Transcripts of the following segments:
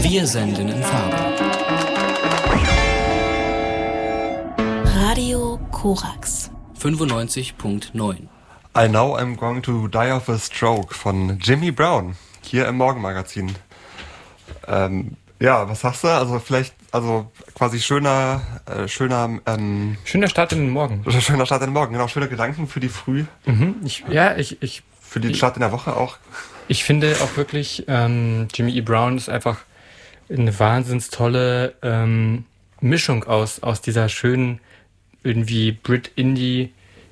Wir senden in Farbe. Radio Korax 95.9. I Know I'm Going to Die of a Stroke von Jimmy Brown, hier im Morgenmagazin. Ja, was sagst du? Also vielleicht, quasi schöner Start in den Morgen. Schöner Start in den Morgen, genau, schöne Gedanken für die Früh. Für den Start in der Woche auch. Ich finde auch wirklich, Jimmy E. Brown ist einfach eine wahnsinns tolle Mischung aus dieser schönen, irgendwie Brit-Indie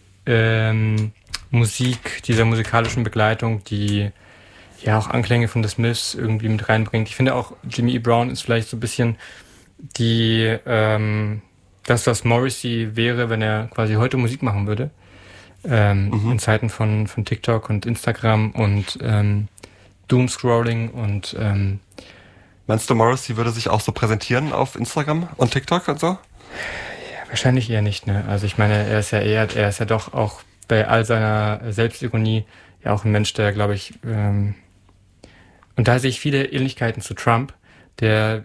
Musik, dieser musikalischen Begleitung, die ja auch Anklänge von The Smiths irgendwie mit reinbringt. Ich finde auch, Jimmy E. Brown ist vielleicht so ein bisschen das, was Morrissey wäre, wenn er quasi heute Musik machen würde. In Zeiten von TikTok und Instagram und Doomscrolling und Meinst du, Morrissey würde sich auch so präsentieren auf Instagram und TikTok und so? Ja, wahrscheinlich eher nicht, ne? Also ich meine, er ist ja doch auch bei all seiner Selbstironie ja auch ein Mensch, der, glaube ich, und da sehe ich viele Ähnlichkeiten zu Trump, der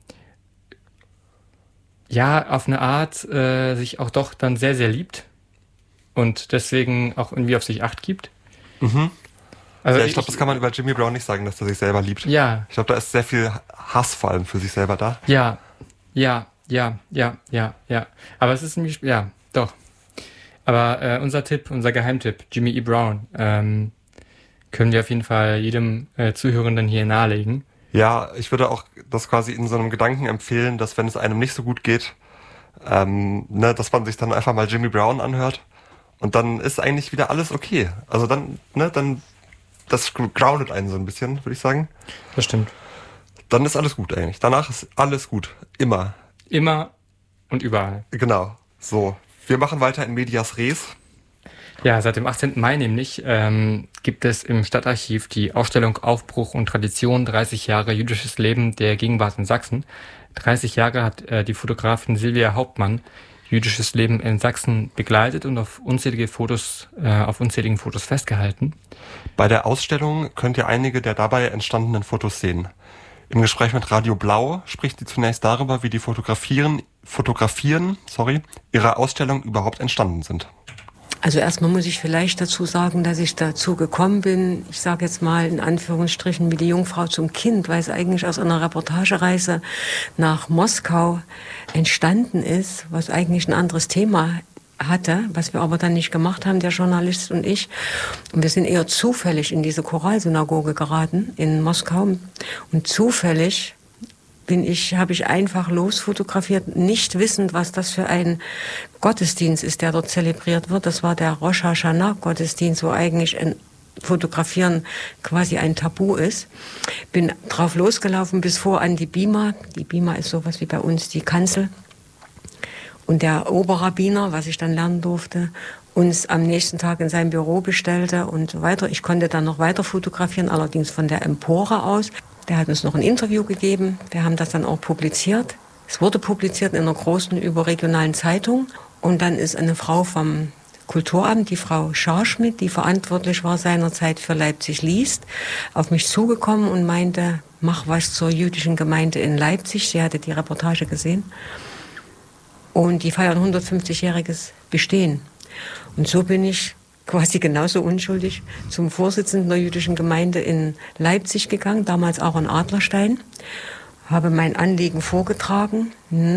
auf eine Art sich auch doch dann sehr, sehr liebt und deswegen auch irgendwie auf sich Acht gibt. Mhm. Also ja, ich glaube, das kann man über Jimmy Brown nicht sagen, dass er sich selber liebt. Ja. Ich glaube, da ist sehr viel Hass vor allem für sich selber da. Ja. Aber es ist nämlich, ja, doch. Aber unser Geheimtipp, Jimmy E. Brown, können wir auf jeden Fall jedem Zuhörenden hier nahelegen. Ja, ich würde auch das quasi in so einem Gedanken empfehlen, dass wenn es einem nicht so gut geht, dass man sich dann einfach mal Jimmy Brown anhört und dann ist eigentlich wieder alles okay. Also dann das groundet einen so ein bisschen, würde ich sagen. Das stimmt. Dann ist alles gut eigentlich. Danach ist alles gut. Immer. Immer und überall. Genau. So. Wir machen weiter in Medias Res. Ja, seit dem 18. Mai nämlich gibt es im Stadtarchiv die Ausstellung Aufbruch und Tradition 30 Jahre jüdisches Leben der Gegenwart in Sachsen. 30 Jahre hat die Fotografin Silvia Hauptmann jüdisches Leben in Sachsen begleitet und auf unzähligen Fotos festgehalten. Bei der Ausstellung könnt ihr einige der dabei entstandenen Fotos sehen. Im Gespräch mit Radio Blau spricht sie zunächst darüber, wie die Fotografieren ihrer Ausstellung überhaupt entstanden sind. Also erstmal muss ich vielleicht dazu sagen, dass ich dazu gekommen bin, ich sage jetzt mal in Anführungsstrichen wie die Jungfrau zum Kind, weil es eigentlich aus einer Reportagereise nach Moskau entstanden ist, was eigentlich ein anderes Thema hatte, was wir aber dann nicht gemacht haben, der Journalist und ich. Und wir sind eher zufällig in diese Choralsynagoge geraten in Moskau. Und zufällig habe ich einfach losfotografiert, nicht wissend, was das für ein Gottesdienst ist, der dort zelebriert wird. Das war der Rosh Hashanah-Gottesdienst, wo eigentlich Fotografieren quasi ein Tabu ist. Bin drauf losgelaufen bis vor an die Bima. Die Bima ist sowas wie bei uns die Kanzel. Und der Oberrabbiner, was ich dann lernen durfte, uns am nächsten Tag in sein Büro bestellte und so weiter. Ich konnte dann noch weiter fotografieren, allerdings von der Empore aus. Der hat uns noch ein Interview gegeben. Wir haben das dann auch publiziert. Es wurde publiziert in einer großen überregionalen Zeitung. Und dann ist eine Frau vom Kulturamt, die Frau Scharschmidt, die verantwortlich war seinerzeit für Leipzig liest, auf mich zugekommen und meinte, mach was zur jüdischen Gemeinde in Leipzig. Sie hatte die Reportage gesehen. Und die feiern 150-jähriges Bestehen. Und so bin ich quasi genauso unschuldig zum Vorsitzenden der jüdischen Gemeinde in Leipzig gegangen, damals auch in Adlerstein, habe mein Anliegen vorgetragen,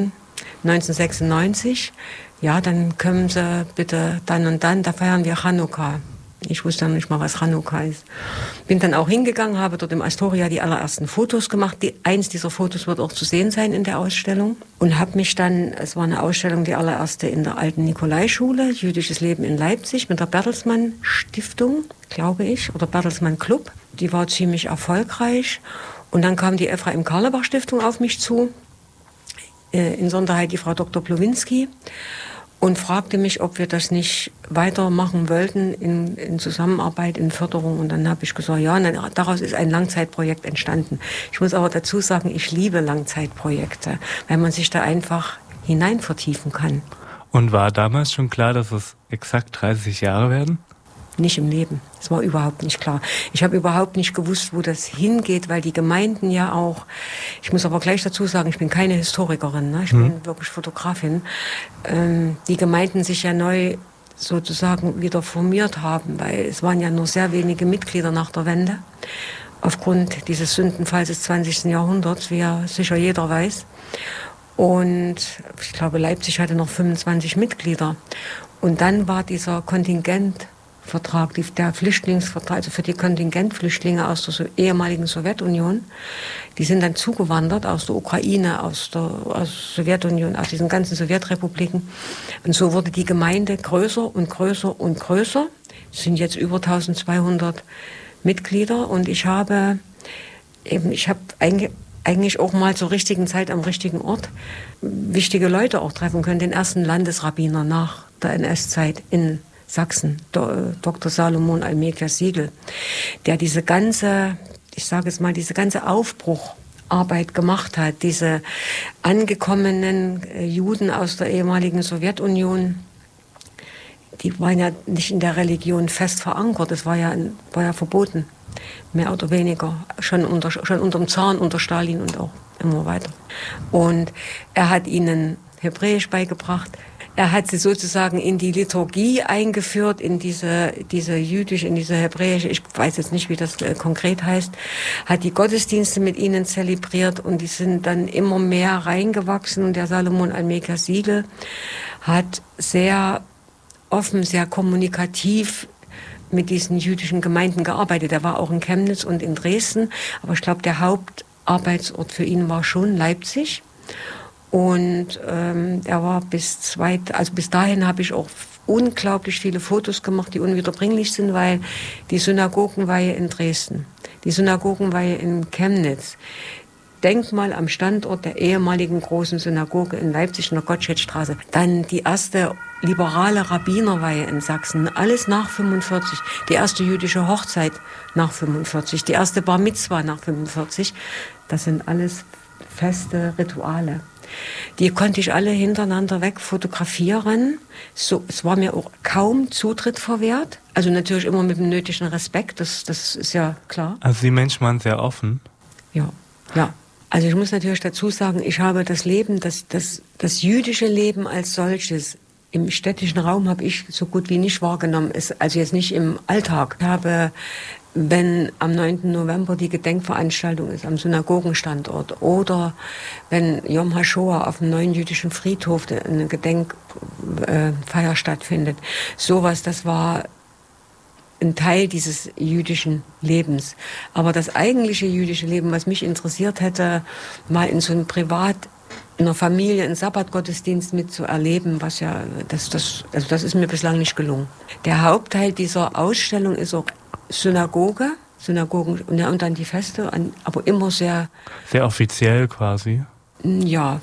1996. Ja, dann kommen Sie bitte dann und dann, da feiern wir Chanukka. Ich wusste noch nicht mal, was Chanukka ist. Bin dann auch hingegangen, habe dort im Astoria die allerersten Fotos gemacht. Eins dieser Fotos wird auch zu sehen sein in der Ausstellung. Und habe mich dann, es war eine Ausstellung, die allererste in der alten Nikolaischule, Jüdisches Leben in Leipzig, mit der Bertelsmann Stiftung, glaube ich, oder Bertelsmann Club. Die war ziemlich erfolgreich. Und dann kam die Ephraim Karlebach Stiftung auf mich zu, in Sonderheit die Frau Dr. Plowinski, und fragte mich, ob wir das nicht weitermachen wollten in Zusammenarbeit, in Förderung. Und dann habe ich gesagt, ja, und dann, daraus ist ein Langzeitprojekt entstanden. Ich muss aber dazu sagen, ich liebe Langzeitprojekte, weil man sich da einfach hinein vertiefen kann. Und war damals schon klar, dass es exakt 30 Jahre werden? nicht im Leben. Das war überhaupt nicht klar. Ich habe überhaupt nicht gewusst, wo das hingeht, weil die Gemeinden ja auch, ich muss aber gleich dazu sagen, ich bin keine Historikerin, ne? Ich bin wirklich Fotografin, die Gemeinden sich ja neu sozusagen wieder formiert haben, weil es waren ja nur sehr wenige Mitglieder nach der Wende, aufgrund dieses Sündenfalls des 20. Jahrhunderts, wie ja sicher jeder weiß. Und ich glaube, Leipzig hatte noch 25 Mitglieder. Und dann war dieser Kontingentvertrag, der Flüchtlingsvertrag, also für die Kontingentflüchtlinge aus der ehemaligen Sowjetunion, die sind dann zugewandert aus der Ukraine, aus der Sowjetunion, aus diesen ganzen Sowjetrepubliken. Und so wurde die Gemeinde größer und größer und größer. Es sind jetzt über 1200 Mitglieder und ich habe eigentlich auch mal zur richtigen Zeit am richtigen Ort wichtige Leute auch treffen können. Den ersten Landesrabbiner nach der NS-Zeit in Sachsen, Dr. Salomon Almeida-Siegel, der diese ganze Aufbrucharbeit gemacht hat, diese angekommenen Juden aus der ehemaligen Sowjetunion, die waren ja nicht in der Religion fest verankert, das war ja verboten, mehr oder weniger, schon unterm Zaren, unter Stalin und auch immer weiter. Und er hat ihnen Hebräisch beigebracht. Er hat sie sozusagen in die Liturgie eingeführt, in diese hebräische, ich weiß jetzt nicht, wie das konkret heißt, hat die Gottesdienste mit ihnen zelebriert und die sind dann immer mehr reingewachsen. Und der Salomon Almeida-Siegel hat sehr offen, sehr kommunikativ mit diesen jüdischen Gemeinden gearbeitet. Er war auch in Chemnitz und in Dresden, aber ich glaube, der Hauptarbeitsort für ihn war schon Leipzig. Und er war bis dahin habe ich auch unglaublich viele Fotos gemacht, die unwiederbringlich sind, weil die Synagogenweihe in Dresden, die Synagogenweihe in Chemnitz, Denkmal am Standort der ehemaligen großen Synagoge in Leipzig in der Gottschedstraße, dann die erste liberale Rabbinerweihe in Sachsen, alles nach 45, die erste jüdische Hochzeit nach 45, die erste Bar Mitzwa nach 45, das sind alles feste Rituale. Die konnte ich alle hintereinander weg fotografieren. So, es war mir auch kaum Zutritt verwehrt. Also natürlich immer mit dem nötigen Respekt, das ist ja klar. Also die Menschen waren sehr offen? Ja. Also ich muss natürlich dazu sagen, ich habe das Leben, das jüdische Leben als solches im städtischen Raum habe ich so gut wie nicht wahrgenommen. Also jetzt nicht im Alltag. Ich habe, wenn am 9. November die Gedenkveranstaltung ist am Synagogenstandort oder wenn Yom HaShoah auf dem neuen jüdischen Friedhof eine Gedenkfeier stattfindet. Sowas, das war ein Teil dieses jüdischen Lebens. Aber das eigentliche jüdische Leben, was mich interessiert hätte, mal in so einem in einer Familie einen Sabbatgottesdienst mitzuerleben, was ja, das ist mir bislang nicht gelungen. Der Hauptteil dieser Ausstellung ist auch Synagogen und dann die Feste, aber immer sehr... Sehr offiziell quasi? Ja.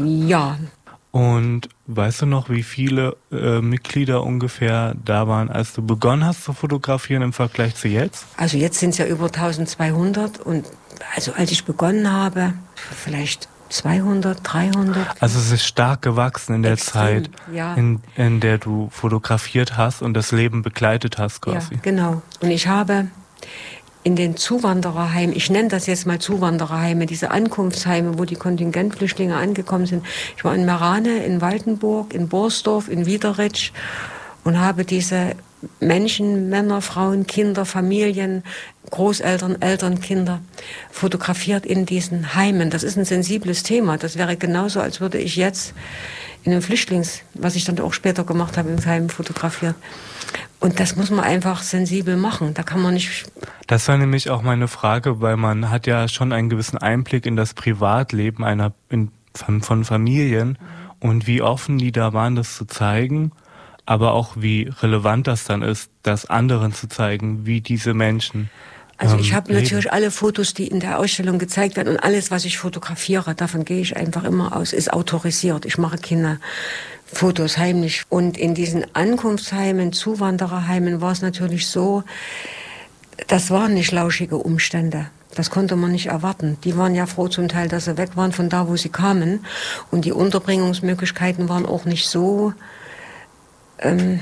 Und weißt du noch, wie viele Mitglieder ungefähr da waren, als du begonnen hast zu fotografieren im Vergleich zu jetzt? Also jetzt sind es ja über 1200 und also als ich begonnen habe, vielleicht 200, 300. Also es ist stark gewachsen in der Extrem, Zeit, ja. in der du fotografiert hast und das Leben begleitet hast quasi. Ja, genau. Und ich habe in den Zuwandererheimen, ich nenne das jetzt mal Zuwandererheime, diese Ankunftsheime, wo die Kontingentflüchtlinge angekommen sind. Ich war in Merane, in Waldenburg, in Borsdorf, in Wiederitsch und habe diese Menschen, Männer, Frauen, Kinder, Familien, Großeltern, Eltern, Kinder fotografiert in diesen Heimen. Das ist ein sensibles Thema. Das wäre genauso, als würde ich jetzt in einem was ich dann auch später gemacht habe, im Heim fotografiert. Und das muss man einfach sensibel machen. Da kann man nicht... Das war nämlich auch meine Frage, weil man hat ja schon einen gewissen Einblick in das Privatleben von Familien und wie offen die da waren, das zu zeigen, aber auch wie relevant das dann ist, das anderen zu zeigen, wie diese Menschen Also ich habe natürlich alle Fotos, die in der Ausstellung gezeigt werden und alles, was ich fotografiere, davon gehe ich einfach immer aus, ist autorisiert. Ich mache keine Fotos heimlich. Und in diesen Ankunftsheimen, Zuwandererheimen war es natürlich so, das waren nicht lauschige Umstände. Das konnte man nicht erwarten. Die waren ja froh zum Teil, dass sie weg waren von da, wo sie kamen. Und die Unterbringungsmöglichkeiten waren auch nicht so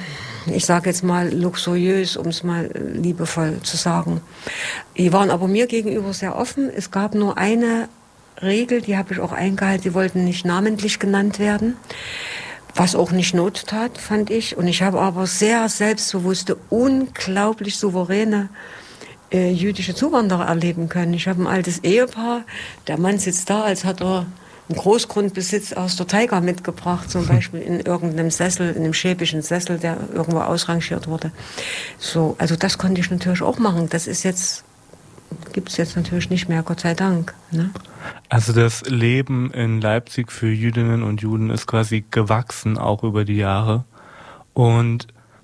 ich sage jetzt mal luxuriös, um es mal liebevoll zu sagen. Die waren aber mir gegenüber sehr offen. Es gab nur eine Regel, die habe ich auch eingehalten. Sie wollten nicht namentlich genannt werden, was auch nicht Not tat, fand ich. Und ich habe aber sehr selbstbewusste, unglaublich souveräne jüdische Zuwanderer erleben können. Ich habe ein altes Ehepaar, der Mann sitzt da, als hat er einen Großgrundbesitz aus der Taiga mitgebracht, zum Beispiel in irgendeinem Sessel, in einem schäbischen Sessel, der irgendwo ausrangiert wurde. So, also das konnte ich natürlich auch machen. Das ist jetzt, gibt es jetzt natürlich nicht mehr, Gott sei Dank. Ne? Also das Leben in Leipzig für Jüdinnen und Juden ist quasi gewachsen, auch über die Jahre. Und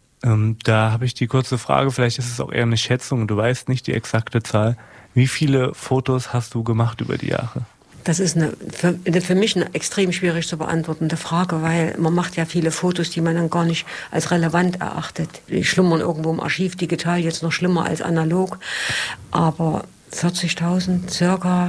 da habe ich die kurze Frage, vielleicht ist es auch eher eine Schätzung, du weißt nicht die exakte Zahl. Wie viele Fotos hast du gemacht über die Jahre? Das ist für mich eine extrem schwierig zu beantwortende Frage, weil man macht ja viele Fotos, die man dann gar nicht als relevant erachtet. Die schlummern irgendwo im Archiv, digital jetzt noch schlimmer als analog, aber 40.000 circa.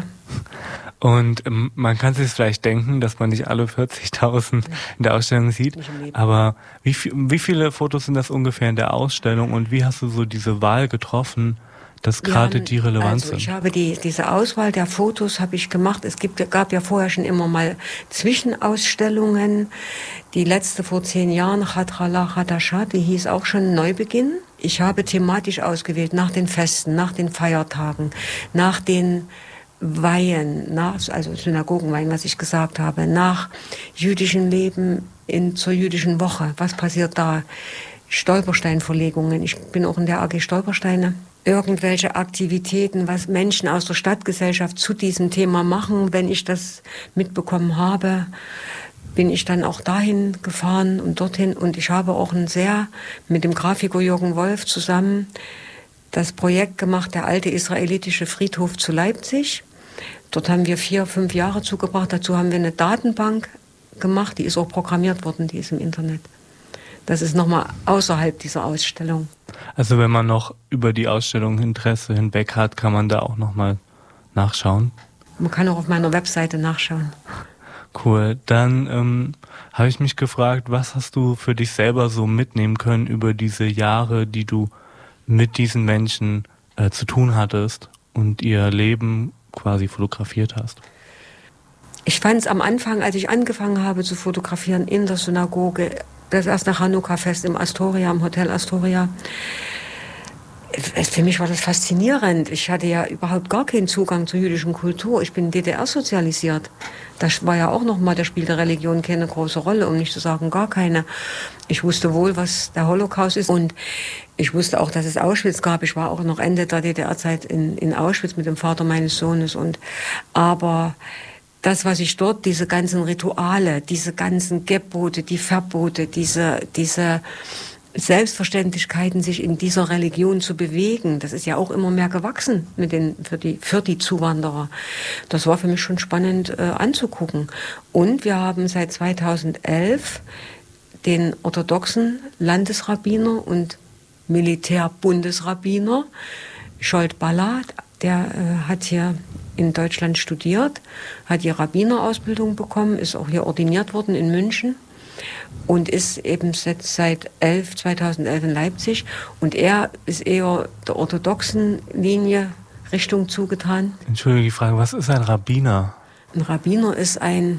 Und man kann sich vielleicht denken, dass man nicht alle 40.000 in der Ausstellung sieht, aber wie viele Fotos sind das ungefähr in der Ausstellung und wie hast du so diese Wahl getroffen, dass gerade die relevant sind? Ich habe diese Auswahl der Fotos habe ich gemacht. Es gab ja vorher schon immer mal Zwischenausstellungen. Die letzte vor 10 Jahren, Chatrala Chadashat, die hieß auch schon Neubeginn. Ich habe thematisch ausgewählt nach den Festen, nach den Feiertagen, nach den Weihen, also Synagogenweihen, was ich gesagt habe, nach jüdischem Leben zur jüdischen Woche. Was passiert da? Stolpersteinverlegungen. Ich bin auch in der AG Stolpersteine. Irgendwelche Aktivitäten, was Menschen aus der Stadtgesellschaft zu diesem Thema machen. Wenn ich das mitbekommen habe, bin ich dann auch dahin gefahren und dorthin. Und ich habe auch mit dem Grafiker Jürgen Wolf zusammen das Projekt gemacht, der alte israelitische Friedhof zu Leipzig. Dort haben wir 4-5 Jahre zugebracht. Dazu haben wir eine Datenbank gemacht, die ist auch programmiert worden, die ist im Internet. Das ist nochmal außerhalb dieser Ausstellung. Also wenn man noch über die Ausstellung Interesse hinweg hat, kann man da auch nochmal nachschauen? Man kann auch auf meiner Webseite nachschauen. Cool. Dann habe ich mich gefragt, was hast du für dich selber so mitnehmen können über diese Jahre, die du mit diesen Menschen zu tun hattest und ihr Leben quasi fotografiert hast? Ich fand es am Anfang, als ich angefangen habe zu fotografieren in der Synagoge, das erste Chanukka-Fest im Astoria, im Hotel Astoria. Für mich war das faszinierend. Ich hatte ja überhaupt gar keinen Zugang zur jüdischen Kultur. Ich bin DDR sozialisiert. Das war ja auch nochmal, da spielte Religion keine große Rolle, um nicht zu sagen gar keine. Ich wusste wohl, was der Holocaust ist und ich wusste auch, dass es Auschwitz gab. Ich war auch noch Ende der DDR-Zeit in Auschwitz mit dem Vater meines Sohnes. Aber das, was ich dort, diese ganzen Rituale, diese ganzen Gebote, die Verbote, diese Selbstverständlichkeiten, sich in dieser Religion zu bewegen, das ist ja auch immer mehr gewachsen für die Zuwanderer. Das war für mich schon spannend anzugucken. Und wir haben seit 2011 den orthodoxen Landesrabbiner und Militärbundesrabbiner Scholt Ballard, der hat hier in Deutschland studiert, hat die Rabbinerausbildung bekommen, ist auch hier ordiniert worden in München und ist eben seit 2011 in Leipzig. Und er ist eher der orthodoxen Linie Richtung zugetan. Entschuldige die Frage, was ist ein Rabbiner? Ein Rabbiner ist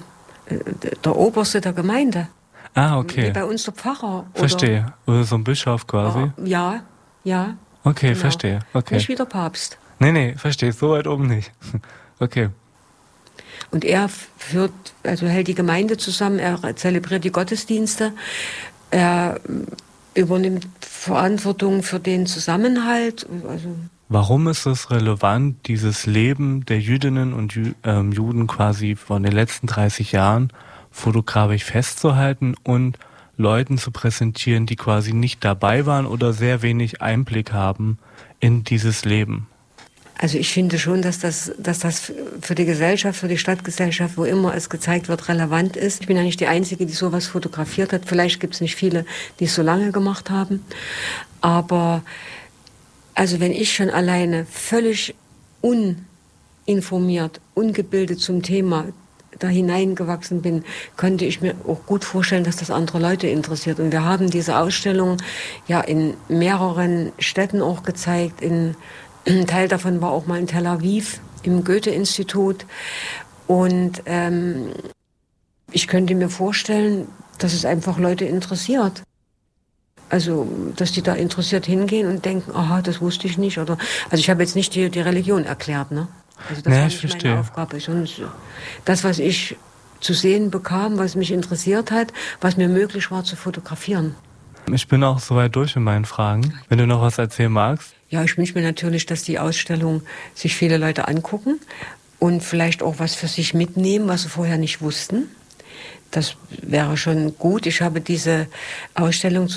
der Oberste der Gemeinde. Ah, okay. Wie bei uns der Pfarrer. Verstehe. Oder so ein Bischof quasi? Ja. Okay, genau. Verstehe. Okay. Nicht wie der Papst. Nee, verstehe. So weit oben nicht. Okay. Und er hält die Gemeinde zusammen, er zelebriert die Gottesdienste, er übernimmt Verantwortung für den Zusammenhalt. Warum ist es relevant, dieses Leben der Jüdinnen und Juden quasi von den letzten 30 Jahren fotografisch festzuhalten und Leuten zu präsentieren, die quasi nicht dabei waren oder sehr wenig Einblick haben in dieses Leben? Also ich finde schon, dass das für die Gesellschaft, für die Stadtgesellschaft, wo immer es gezeigt wird, relevant ist. Ich bin ja nicht die Einzige, die sowas fotografiert hat. Vielleicht gibt es nicht viele, die es so lange gemacht haben. Aber also wenn ich schon alleine völlig uninformiert, ungebildet zum Thema da hineingewachsen bin, konnte ich mir auch gut vorstellen, dass das andere Leute interessiert. Und wir haben diese Ausstellung ja in mehreren Städten auch gezeigt. Ein Teil davon war auch mal in Tel Aviv im Goethe-Institut. Und ich könnte mir vorstellen, dass es einfach Leute interessiert. Also, dass die da interessiert hingehen und denken, aha, das wusste ich nicht. Oder, also ich habe jetzt nicht die Religion erklärt, ne? Also das war nicht meine Aufgabe. Und das, was ich zu sehen bekam, was mich interessiert hat, was mir möglich war zu fotografieren. Ich bin auch soweit durch mit meinen Fragen. Wenn du noch was erzählen magst. Ja, ich wünsche mir natürlich, dass die Ausstellung sich viele Leute angucken und vielleicht auch was für sich mitnehmen, was sie vorher nicht wussten. Das wäre schon gut. Ich habe diese Ausstellung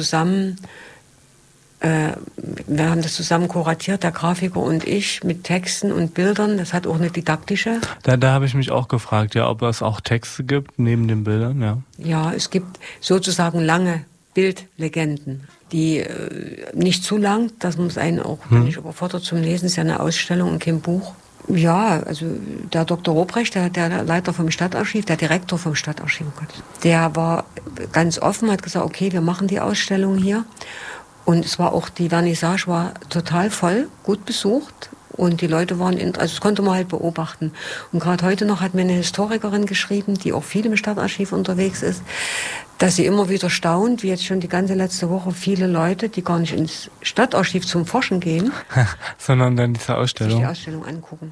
wir haben das zusammen kuratiert, der Grafiker und ich, mit Texten und Bildern. Das hat auch eine didaktische. Da habe ich mich auch gefragt, ja, ob es auch Texte gibt neben den Bildern, ja. Ja, es gibt sozusagen lange Bildlegenden, die nicht zu lang, dass man es einen auch nicht überfordert zum Lesen. Es ist ja eine Ausstellung und kein Buch. Ja, also der Dr. Robrecht, der Leiter vom Stadtarchiv, der Direktor vom Stadtarchiv, der war ganz offen, hat gesagt, okay, wir machen die Ausstellung hier. Und es war auch, die Vernissage war total voll, gut besucht. Und die Leute waren, also das konnte man halt beobachten. Und gerade heute noch hat mir eine Historikerin geschrieben, die auch viel im Stadtarchiv unterwegs ist, dass sie immer wieder staunt, wie jetzt schon die ganze letzte Woche viele Leute, die gar nicht ins Stadtarchiv zum Forschen gehen, sondern dann diese Ausstellung. Sich die Ausstellung angucken.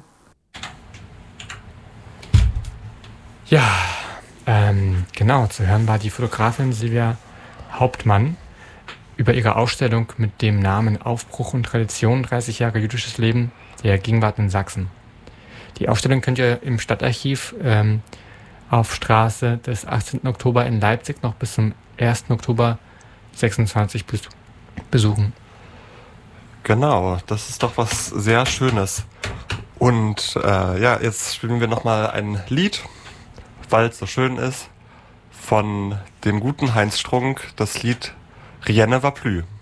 Ja, genau, zu hören war die Fotografin Silvia Hauptmann über ihre Ausstellung mit dem Namen Aufbruch und Tradition, 30 Jahre jüdisches Leben der Gegenwart in Sachsen. Die Ausstellung könnt ihr im Stadtarchiv auf Straße des 18. Oktober in Leipzig noch bis zum 1. Oktober 26 besuchen. Genau, das ist doch was sehr Schönes. Und ja, jetzt spielen wir nochmal ein Lied, weil es so schön ist, von dem guten Heinz Strunk, das Lied Rien ne va plus.